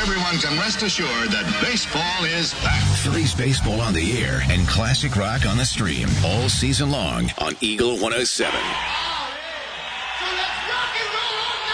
everyone can rest assured that baseball is back. Phillies baseball on the air and classic rock on the stream all season long on Eagle 107. So let's rock and roll all night.